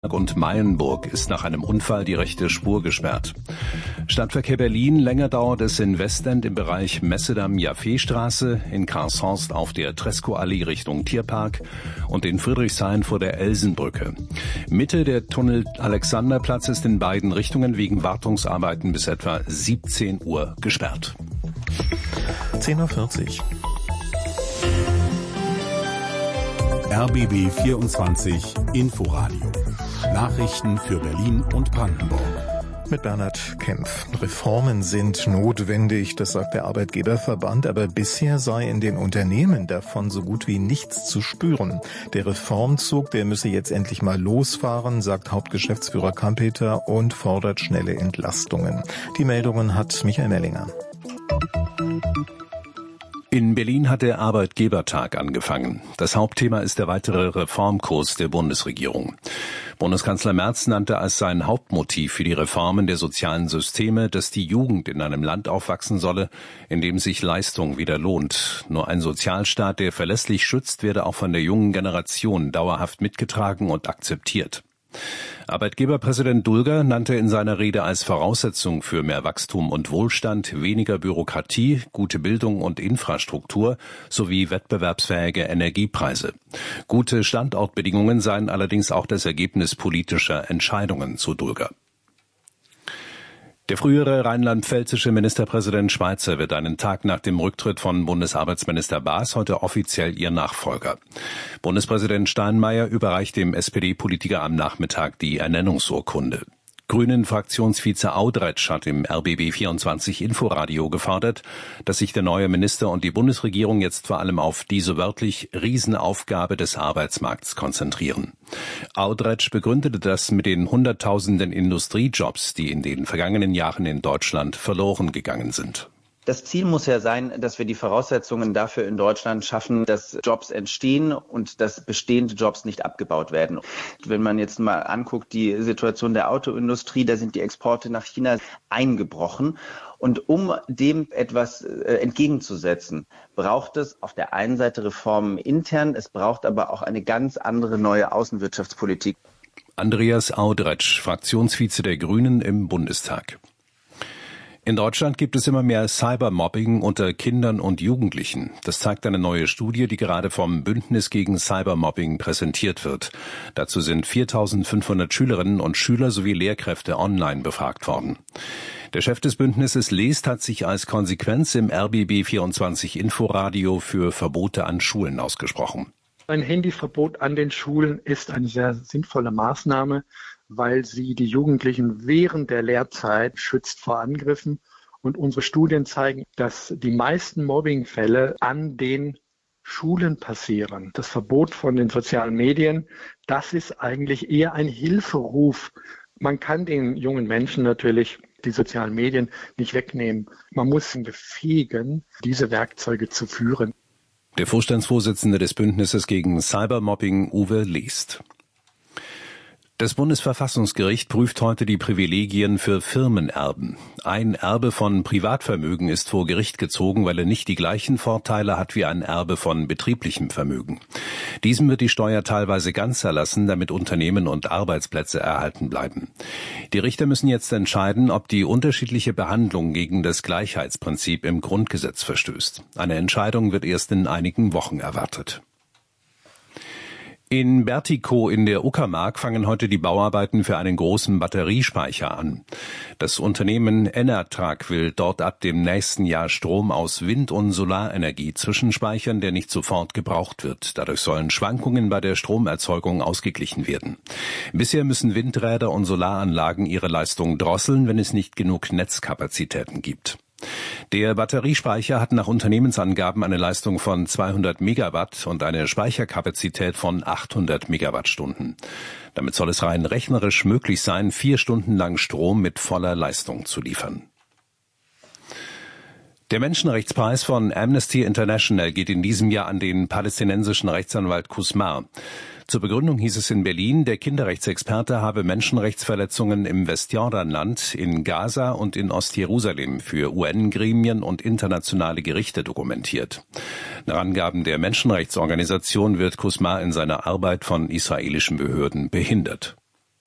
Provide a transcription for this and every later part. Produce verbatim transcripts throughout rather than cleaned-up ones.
und Mayenburg ist nach einem Unfall die rechte Spur gesperrt. Stadtverkehr Berlin, länger dauert es in Westend im Bereich Messedam-Jaffé-Straße, in Karlshorst auf der Tresco-Allee Richtung Tierpark und in Friedrichshain vor der Elsenbrücke. Mitte der Tunnel Alexanderplatz ist in beiden Richtungen wegen Wartungsarbeiten bis etwa siebzehn Uhr gesperrt. zehn Uhr vierzig. R B B vierundzwanzig Inforadio. Nachrichten für Berlin und Brandenburg. Mit Bernhard Kempf. Reformen sind notwendig, das sagt der Arbeitgeberverband, aber bisher sei in den Unternehmen davon so gut wie nichts zu spüren. Der Reformzug, der müsse jetzt endlich mal losfahren, sagt Hauptgeschäftsführer Kampeter und fordert schnelle Entlastungen. Die Meldungen hat Michael Mellinger. In Berlin hat der Arbeitgebertag angefangen. Das Hauptthema ist der weitere Reformkurs der Bundesregierung. Bundeskanzler Merz nannte als sein Hauptmotiv für die Reformen der sozialen Systeme, dass die Jugend in einem Land aufwachsen solle, in dem sich Leistung wieder lohnt. Nur ein Sozialstaat, der verlässlich schützt, werde auch von der jungen Generation dauerhaft mitgetragen und akzeptiert. Arbeitgeberpräsident Dulger nannte in seiner Rede als Voraussetzung für mehr Wachstum und Wohlstand weniger Bürokratie, gute Bildung und Infrastruktur sowie wettbewerbsfähige Energiepreise. Gute Standortbedingungen seien allerdings auch das Ergebnis politischer Entscheidungen, zu Dulger. Der frühere rheinland-pfälzische Ministerpräsident Schweizer wird einen Tag nach dem Rücktritt von Bundesarbeitsminister Baas heute offiziell ihr Nachfolger. Bundespräsident Steinmeier überreicht dem S P D-Politiker am Nachmittag die Ernennungsurkunde. Grünen-Fraktionsvize Audretsch hat im R B B vierundzwanzig Inforadio gefordert, dass sich der neue Minister und die Bundesregierung jetzt vor allem auf diese wörtlich Riesenaufgabe des Arbeitsmarkts konzentrieren. Audretsch begründete das mit den Hunderttausenden Industriejobs, die in den vergangenen Jahren in Deutschland verloren gegangen sind. Das Ziel muss ja sein, dass wir die Voraussetzungen dafür in Deutschland schaffen, dass Jobs entstehen und dass bestehende Jobs nicht abgebaut werden. Wenn man jetzt mal anguckt, die Situation der Autoindustrie, da sind die Exporte nach China eingebrochen. Und um dem etwas äh, entgegenzusetzen, braucht es auf der einen Seite Reformen intern, es braucht aber auch eine ganz andere neue Außenwirtschaftspolitik. Andreas Audretsch, Fraktionsvize der Grünen im Bundestag. In Deutschland gibt es immer mehr Cybermobbing unter Kindern und Jugendlichen. Das zeigt eine neue Studie, die gerade vom Bündnis gegen Cybermobbing präsentiert wird. Dazu sind viertausendfünfhundert Schülerinnen und Schüler sowie Lehrkräfte online befragt worden. Der Chef des Bündnisses Lest hat sich als Konsequenz im R B B vierundzwanzig Inforadio für Verbote an Schulen ausgesprochen. Ein Handyverbot an den Schulen ist eine sehr sinnvolle Maßnahme, weil sie die Jugendlichen während der Lehrzeit schützt vor Angriffen. Und unsere Studien zeigen, dass die meisten Mobbingfälle an den Schulen passieren. Das Verbot von den sozialen Medien, das ist eigentlich eher ein Hilferuf. Man kann den jungen Menschen natürlich die sozialen Medien nicht wegnehmen. Man muss sie befähigen, diese Werkzeuge zu führen. Der Vorstandsvorsitzende des Bündnisses gegen Cybermobbing, Uwe Lest. Das Bundesverfassungsgericht prüft heute die Privilegien für Firmenerben. Ein Erbe von Privatvermögen ist vor Gericht gezogen, weil er nicht die gleichen Vorteile hat wie ein Erbe von betrieblichem Vermögen. Diesem wird die Steuer teilweise ganz erlassen, damit Unternehmen und Arbeitsplätze erhalten bleiben. Die Richter müssen jetzt entscheiden, ob die unterschiedliche Behandlung gegen das Gleichheitsprinzip im Grundgesetz verstößt. Eine Entscheidung wird erst in einigen Wochen erwartet. In Bertikow in der Uckermark fangen heute die Bauarbeiten für einen großen Batteriespeicher an. Das Unternehmen Enertrag will dort ab dem nächsten Jahr Strom aus Wind- und Solarenergie zwischenspeichern, der nicht sofort gebraucht wird. Dadurch sollen Schwankungen bei der Stromerzeugung ausgeglichen werden. Bisher müssen Windräder und Solaranlagen ihre Leistung drosseln, wenn es nicht genug Netzkapazitäten gibt. Der Batteriespeicher hat nach Unternehmensangaben eine Leistung von zweihundert Megawatt und eine Speicherkapazität von achthundert Megawattstunden. Damit soll es rein rechnerisch möglich sein, vier Stunden lang Strom mit voller Leistung zu liefern. Der Menschenrechtspreis von Amnesty International geht in diesem Jahr an den palästinensischen Rechtsanwalt Qusmar. Zur Begründung hieß es in Berlin, der Kinderrechtsexperte habe Menschenrechtsverletzungen im Westjordanland, in Gaza und in Ostjerusalem für U N-Gremien und internationale Gerichte dokumentiert. Nach Angaben der Menschenrechtsorganisation wird Qusmar in seiner Arbeit von israelischen Behörden behindert.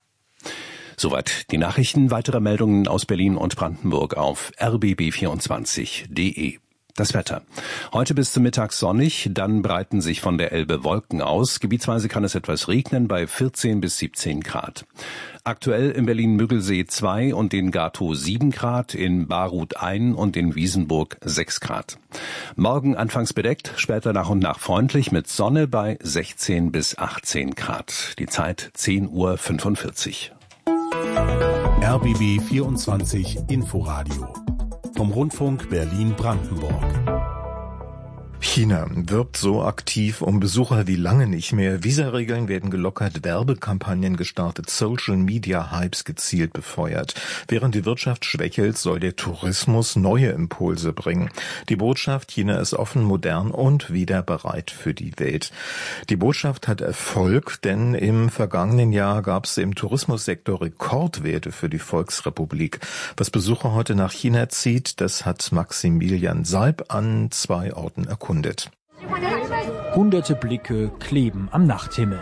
Soweit die Nachrichten. Weitere Meldungen aus Berlin und Brandenburg auf r b b vierundzwanzig punkt d e. Das Wetter. Heute bis zum Mittag sonnig, dann breiten sich von der Elbe Wolken aus. Gebietsweise kann es etwas regnen bei vierzehn bis siebzehn Grad. Aktuell in Berlin-Müggelsee zwei und in Gatow sieben Grad, in Baruth ein und in Wiesenburg sechs Grad. Morgen anfangs bedeckt, später nach und nach freundlich mit Sonne bei sechzehn bis achtzehn Grad. Die Zeit zehn Uhr fünfundvierzig. R B B vierundzwanzig Inforadio vom Rundfunk Berlin-Brandenburg. China wirbt so aktiv um Besucher wie lange nicht mehr. Visaregeln werden gelockert, Werbekampagnen gestartet, Social-Media-Hypes gezielt befeuert. Während die Wirtschaft schwächelt, soll der Tourismus neue Impulse bringen. Die Botschaft, China ist offen, modern und wieder bereit für die Welt. Die Botschaft hat Erfolg, denn im vergangenen Jahr gab es im Tourismussektor Rekordwerte für die Volksrepublik. Was Besucher heute nach China zieht, das hat Maximilian Salb an zwei Orten erkundet. Hunderte Blicke kleben am Nachthimmel.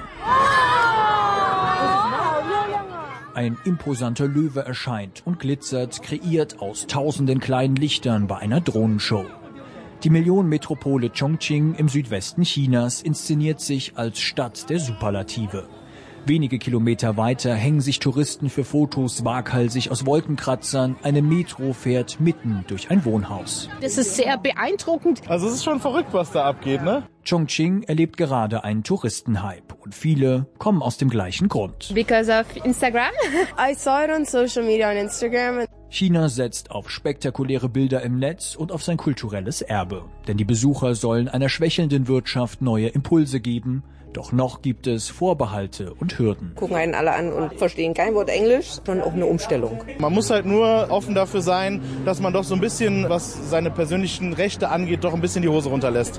Ein imposanter Löwe erscheint und glitzert, kreiert aus tausenden kleinen Lichtern bei einer Drohnenshow. Die Millionenmetropole Chongqing im Südwesten Chinas inszeniert sich als Stadt der Superlative. Wenige Kilometer weiter hängen sich Touristen für Fotos waghalsig aus Wolkenkratzern. Eine Metro fährt mitten durch ein Wohnhaus. Das ist sehr beeindruckend. Also es ist schon verrückt, was da abgeht, ne? Chongqing erlebt gerade einen Touristenhype und viele kommen aus dem gleichen Grund. Because of Instagram. I saw it on social media on Instagram. China setzt auf spektakuläre Bilder im Netz und auf sein kulturelles Erbe. Denn die Besucher sollen einer schwächelnden Wirtschaft neue Impulse geben. Doch noch gibt es Vorbehalte und Hürden. Gucken einen alle an und verstehen kein Wort Englisch, schon auch eine Umstellung. Man muss halt nur offen dafür sein, dass man doch so ein bisschen, was seine persönlichen Rechte angeht, doch ein bisschen die Hose runterlässt.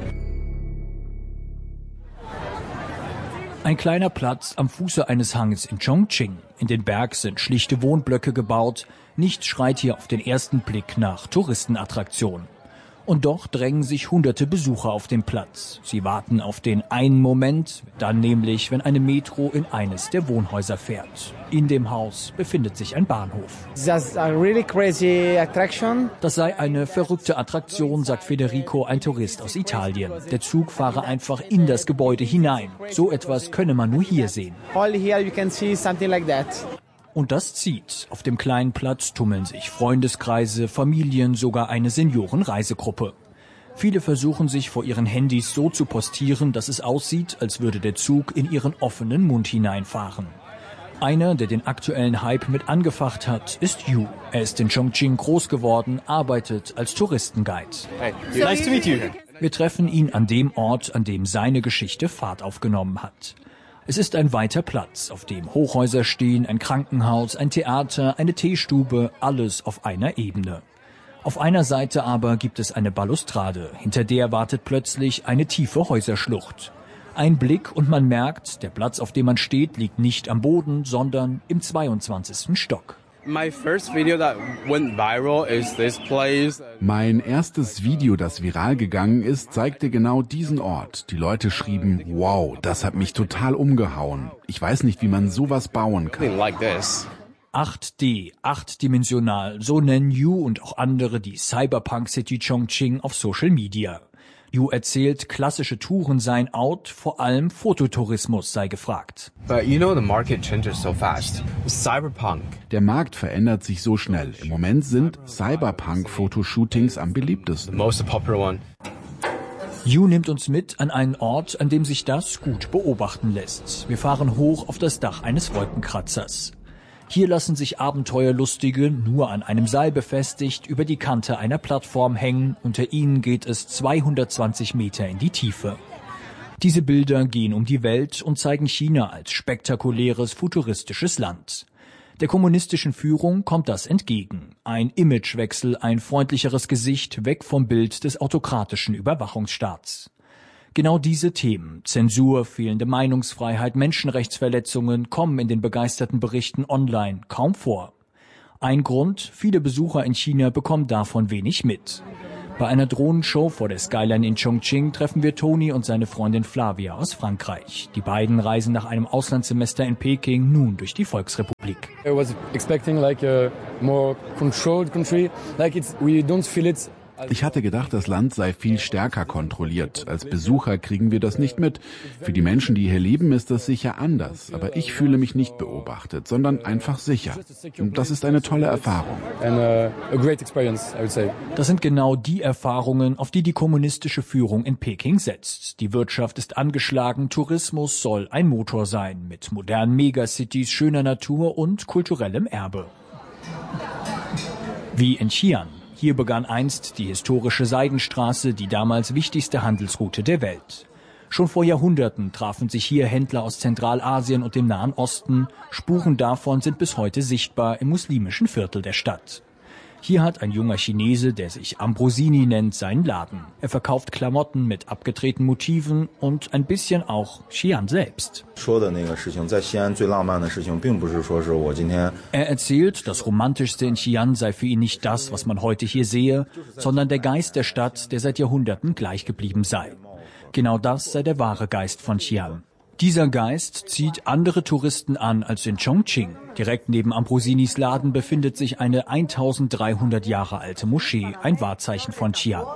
Ein kleiner Platz am Fuße eines Hanges in Chongqing. In den Berg sind schlichte Wohnblöcke gebaut. Nichts schreit hier auf den ersten Blick nach Touristenattraktion. Und doch drängen sich hunderte Besucher auf den Platz. Sie warten auf den einen Moment, dann nämlich, wenn eine Metro in eines der Wohnhäuser fährt. In dem Haus befindet sich ein Bahnhof. That's a really crazy attraction. Das sei eine verrückte Attraktion, sagt Federico, ein Tourist aus Italien. Der Zug fahre einfach in das Gebäude hinein. So etwas könne man nur hier sehen. All here you can see something like that. Und das zieht. Auf dem kleinen Platz tummeln sich Freundeskreise, Familien, sogar eine Seniorenreisegruppe. Viele versuchen sich vor ihren Handys so zu postieren, dass es aussieht, als würde der Zug in ihren offenen Mund hineinfahren. Einer, der den aktuellen Hype mit angefacht hat, ist Yu. Er ist in Chongqing groß geworden, arbeitet als Touristenguide. Hey, nice to meet you. Wir treffen ihn an dem Ort, an dem seine Geschichte Fahrt aufgenommen hat. Es ist ein weiter Platz, auf dem Hochhäuser stehen, ein Krankenhaus, ein Theater, eine Teestube, alles auf einer Ebene. Auf einer Seite aber gibt es eine Balustrade, hinter der wartet plötzlich eine tiefe Häuserschlucht. Ein Blick und man merkt, der Platz, auf dem man steht, liegt nicht am Boden, sondern im zweiundzwanzigsten Stock. My first video that went viral is this place. Mein erstes Video, das viral gegangen ist, zeigte genau diesen Ort. Die Leute schrieben, wow, das hat mich total umgehauen. Ich weiß nicht, wie man sowas bauen kann. Like this. acht D, achtdimensional, so nennen Yu und auch andere die Cyberpunk City Chongqing auf Social Media. Yu erzählt, klassische Touren seien out, vor allem Fototourismus sei gefragt. But you know the market changes so fast. Cyberpunk. Der Markt verändert sich so schnell. Im Moment sind Cyberpunk-Fotoshootings am beliebtesten. The most popular one. Yu nimmt uns mit an einen Ort, an dem sich das gut beobachten lässt. Wir fahren hoch auf das Dach eines Wolkenkratzers. Hier lassen sich Abenteuerlustige, nur an einem Seil befestigt, über die Kante einer Plattform hängen. Unter ihnen geht es zweihundertzwanzig Meter in die Tiefe. Diese Bilder gehen um die Welt und zeigen China als spektakuläres, futuristisches Land. Der kommunistischen Führung kommt das entgegen. Ein Imagewechsel, ein freundlicheres Gesicht, weg vom Bild des autokratischen Überwachungsstaats. Genau diese Themen, Zensur, fehlende Meinungsfreiheit, Menschenrechtsverletzungen, kommen in den begeisterten Berichten online kaum vor. Ein Grund, viele Besucher in China bekommen davon wenig mit. Bei einer Drohnenshow vor der Skyline in Chongqing treffen wir Toni und seine Freundin Flavia aus Frankreich. Die beiden reisen nach einem Auslandssemester in Peking nun durch die Volksrepublik. I was expecting like a more controlled country, like it's we don't feel it. Ich hatte gedacht, das Land sei viel stärker kontrolliert. Als Besucher kriegen wir das nicht mit. Für die Menschen, die hier leben, ist das sicher anders. Aber ich fühle mich nicht beobachtet, sondern einfach sicher. Und das ist eine tolle Erfahrung. Das sind genau die Erfahrungen, auf die die kommunistische Führung in Peking setzt. Die Wirtschaft ist angeschlagen, Tourismus soll ein Motor sein, mit modernen Megacities, schöner Natur und kulturellem Erbe. Wie in Xi'an. Hier begann einst die historische Seidenstraße, die damals wichtigste Handelsroute der Welt. Schon vor Jahrhunderten trafen sich hier Händler aus Zentralasien und dem Nahen Osten. Spuren davon sind bis heute sichtbar im muslimischen Viertel der Stadt. Hier hat ein junger Chinese, der sich Ambrosini nennt, seinen Laden. Er verkauft Klamotten mit abgedrehten Motiven und ein bisschen auch Xi'an selbst. Er erzählt, das Romantischste in Xi'an sei für ihn nicht das, was man heute hier sehe, sondern der Geist der Stadt, der seit Jahrhunderten gleich geblieben sei. Genau das sei der wahre Geist von Xi'an. Dieser Geist zieht andere Touristen an als in Chongqing. Direkt neben Ambrosinis Laden befindet sich eine eintausenddreihundert Jahre alte Moschee, ein Wahrzeichen von Xi'an.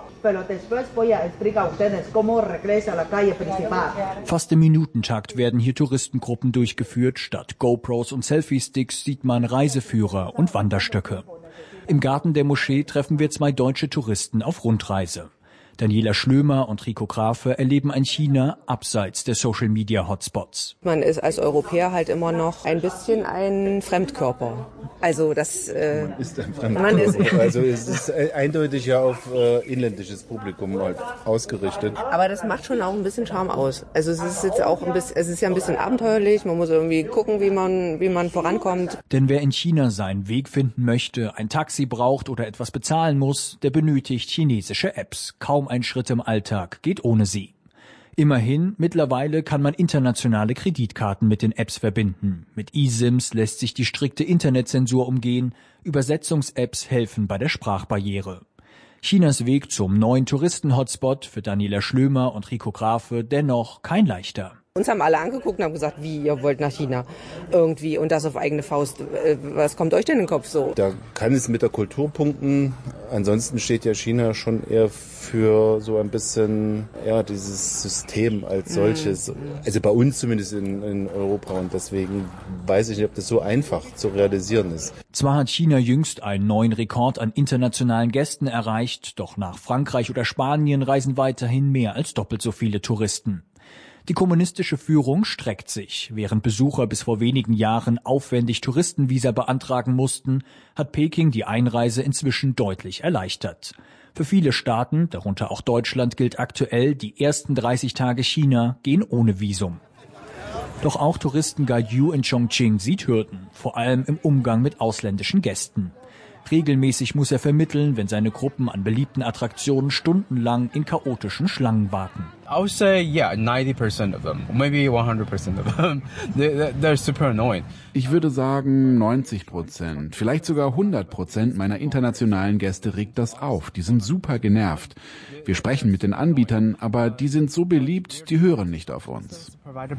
Fast im Minutentakt werden hier Touristengruppen durchgeführt. Statt GoPros und Selfie-Sticks sieht man Reiseführer und Wanderstöcke. Im Garten der Moschee treffen wir zwei deutsche Touristen auf Rundreise. Daniela Schlömer und Rico Grafe erleben ein China abseits der Social-Media-Hotspots. Man ist als Europäer halt immer noch ein bisschen ein Fremdkörper. Also das äh, man ist ein Fremdkörper. Ist also es ist eindeutig ja auf äh, inländisches Publikum halt ausgerichtet. Aber das macht schon auch ein bisschen Charme aus. Also es ist jetzt auch ein bisschen, es ist ja ein bisschen abenteuerlich. Man muss irgendwie gucken, wie man wie man vorankommt. Denn wer in China seinen Weg finden möchte, ein Taxi braucht oder etwas bezahlen muss, der benötigt chinesische Apps. Kaum ein Schritt im Alltag geht ohne sie. Immerhin, mittlerweile kann man internationale Kreditkarten mit den Apps verbinden. Mit eSIMs lässt sich die strikte Internetzensur umgehen. Übersetzungs-Apps helfen bei der Sprachbarriere. Chinas Weg zum neuen Touristen-Hotspot für Daniela Schlömer und Rico Grafe dennoch kein leichter. Uns haben alle angeguckt und haben gesagt, wie, ihr wollt nach China irgendwie und das auf eigene Faust. Was kommt euch denn in den Kopf so? Da kann es mit der Kultur punkten. Ansonsten steht ja China schon eher für so ein bisschen ja dieses System als solches. Also bei uns zumindest in, in Europa und deswegen weiß ich nicht, ob das so einfach zu realisieren ist. Zwar hat China jüngst einen neuen Rekord an internationalen Gästen erreicht, doch nach Frankreich oder Spanien reisen weiterhin mehr als doppelt so viele Touristen. Die kommunistische Führung streckt sich. Während Besucher bis vor wenigen Jahren aufwendig Touristenvisa beantragen mussten, hat Peking die Einreise inzwischen deutlich erleichtert. Für viele Staaten, darunter auch Deutschland, gilt aktuell, die ersten dreißig Tage China gehen ohne Visum. Doch auch Touristenguide Yu in Chongqing sieht Hürden, vor allem im Umgang mit ausländischen Gästen. Regelmäßig muss er vermitteln, wenn seine Gruppen an beliebten Attraktionen stundenlang in chaotischen Schlangen warten. I would say, yeah, ninety percent of them, maybe one hundred percent of them. They're, they're super annoying. Ich würde sagen neunzig Prozent, vielleicht sogar hundert Prozent meiner internationalen Gäste regt das auf. Die sind super genervt. Wir sprechen mit den Anbietern, aber die sind so beliebt, die hören nicht auf uns.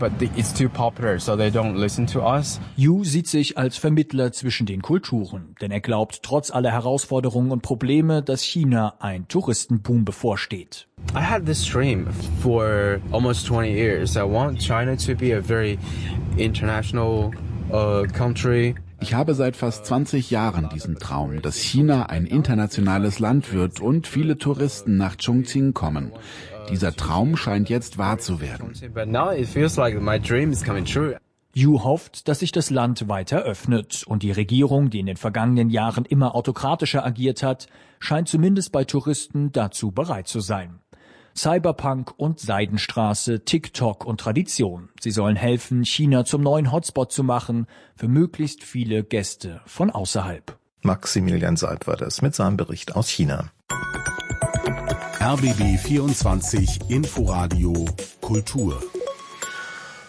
Yu sieht sich als Vermittler zwischen den Kulturen, denn er glaubt trotz aller Herausforderungen und Probleme, dass China ein Touristenboom bevorsteht. I had this dream for almost twenty years. I want China to be a very international uh, country. Ich habe seit fast zwanzig Jahren diesen Traum, dass China ein internationales Land wird und viele Touristen nach Chongqing kommen. Dieser Traum scheint jetzt wahr zu werden. Yu hofft, dass sich das Land weiter öffnet und die Regierung, die in den vergangenen Jahren immer autokratischer agiert hat, scheint zumindest bei Touristen dazu bereit zu sein. Cyberpunk und Seidenstraße, TikTok und Tradition. Sie sollen helfen, China zum neuen Hotspot zu machen für möglichst viele Gäste von außerhalb. Maximilian Seib war das mit seinem Bericht aus China. R B B vierundzwanzig Inforadio Kultur.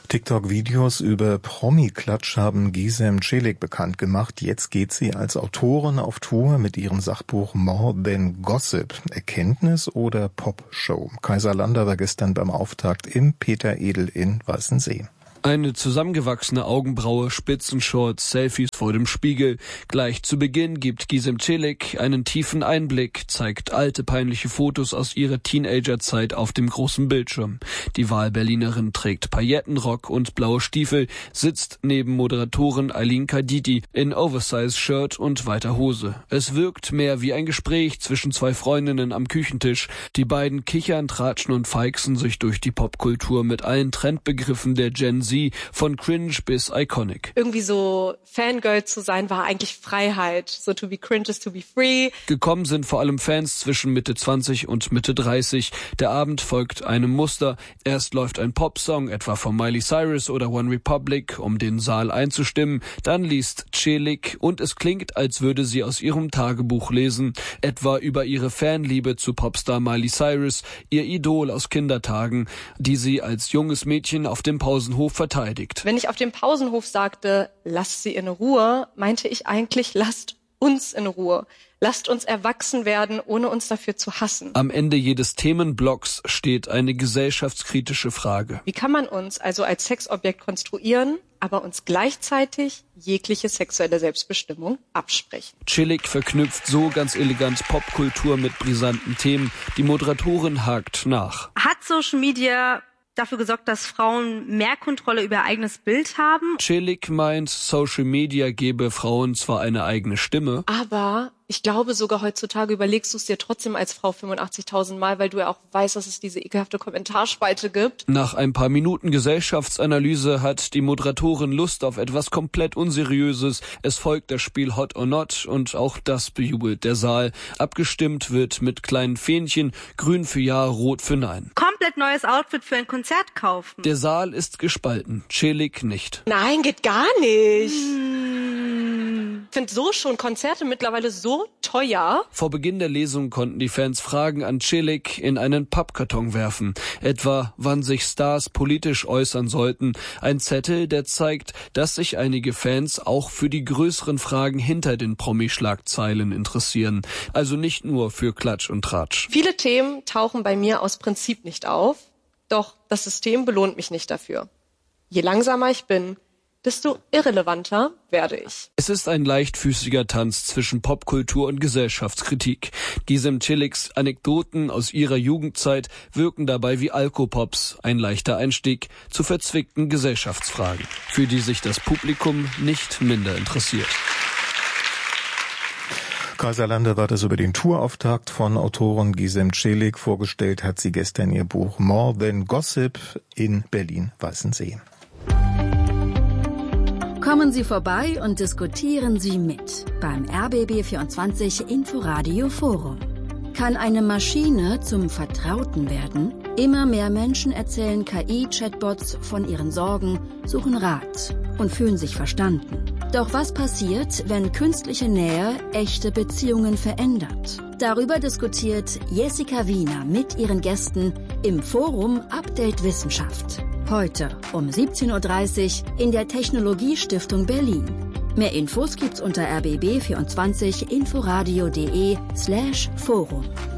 TikTok-Videos über Promi-Klatsch haben Gizem Celik bekannt gemacht. Jetzt geht sie als Autorin auf Tour mit ihrem Sachbuch More Than Gossip. Erkenntnis oder Pop-Show? Kaiser Lander war gestern beim Auftakt im Peter Edel in Weißensee. Eine zusammengewachsene Augenbraue, Spitzenshorts, Selfies vor dem Spiegel. Gleich zu Beginn gibt Gizem Celik einen tiefen Einblick, zeigt alte peinliche Fotos aus ihrer Teenagerzeit auf dem großen Bildschirm. Die Wahlberlinerin trägt Paillettenrock und blaue Stiefel, sitzt neben Moderatorin Aylin Kadidi in Oversize-Shirt und weiter Hose. Es wirkt mehr wie ein Gespräch zwischen zwei Freundinnen am Küchentisch. Die beiden kichern, tratschen und feixen sich durch die Popkultur mit allen Trendbegriffen der Gen Z, von cringe bis iconic. Irgendwie so Fangirl zu sein, war eigentlich Freiheit. So to be cringe is to be free. Gekommen sind vor allem Fans zwischen Mitte zwanzig und Mitte dreißig. Der Abend folgt einem Muster. Erst läuft ein Popsong, etwa von Miley Cyrus oder One Republic, um den Saal einzustimmen. Dann liest Celik und es klingt, als würde sie aus ihrem Tagebuch lesen. Etwa über ihre Fanliebe zu Popstar Miley Cyrus, ihr Idol aus Kindertagen, die sie als junges Mädchen auf dem Pausenhof verteidigt. Wenn ich auf dem Pausenhof sagte, lasst sie in Ruhe, meinte ich eigentlich, lasst uns in Ruhe. Lasst uns erwachsen werden, ohne uns dafür zu hassen. Am Ende jedes Themenblocks steht eine gesellschaftskritische Frage. Wie kann man uns also als Sexobjekt konstruieren, aber uns gleichzeitig jegliche sexuelle Selbstbestimmung absprechen? Celik verknüpft so ganz elegant Popkultur mit brisanten Themen. Die Moderatorin hakt nach. Hat Social Media dafür gesorgt, dass Frauen mehr Kontrolle über ihr eigenes Bild haben? Celik meint, Social Media gebe Frauen zwar eine eigene Stimme, aber ich glaube sogar heutzutage überlegst du es dir trotzdem als Frau fünfundachtzigtausend Mal, weil du ja auch weißt, dass es diese ekelhafte Kommentarspalte gibt. Nach ein paar Minuten Gesellschaftsanalyse hat die Moderatorin Lust auf etwas komplett Unseriöses. Es folgt das Spiel Hot or Not und auch das bejubelt der Saal. Abgestimmt wird mit kleinen Fähnchen, grün für Ja, rot für Nein. Komplett neues Outfit für ein Konzert kaufen. Der Saal ist gespalten, Celik nicht. Nein, geht gar nicht. Hm. Ich finde so schon Konzerte mittlerweile so teuer. Vor Beginn der Lesung konnten die Fans Fragen an Celik in einen Pappkarton werfen. Etwa, wann sich Stars politisch äußern sollten. Ein Zettel, der zeigt, dass sich einige Fans auch für die größeren Fragen hinter den Promi-Schlagzeilen interessieren. Also nicht nur für Klatsch und Tratsch. Viele Themen tauchen bei mir aus Prinzip nicht auf. Doch das System belohnt mich nicht dafür. Je langsamer ich bin, desto irrelevanter werde ich. Es ist ein leichtfüßiger Tanz zwischen Popkultur und Gesellschaftskritik. Gizem Celiks Anekdoten aus ihrer Jugendzeit wirken dabei wie Alkopops, ein leichter Einstieg zu verzwickten Gesellschaftsfragen, für die sich das Publikum nicht minder interessiert. Kaiser Lander war das über den Tourauftakt von Autorin Gizem Celik. Vorgestellt hat sie gestern ihr Buch More Than Gossip in Berlin-Weißensee. Kommen Sie vorbei und diskutieren Sie mit beim R B B vierundzwanzig Inforadio Forum. Kann eine Maschine zum Vertrauten werden? Immer mehr Menschen erzählen K I-Chatbots von ihren Sorgen, suchen Rat und fühlen sich verstanden. Doch was passiert, wenn künstliche Nähe echte Beziehungen verändert? Darüber diskutiert Jessica Wiener mit ihren Gästen im Forum Update Wissenschaft. Heute um siebzehn Uhr dreißig in der Technologiestiftung Berlin. Mehr Infos gibt's unter r b b vierundzwanzig inforadio punkt de slash forum.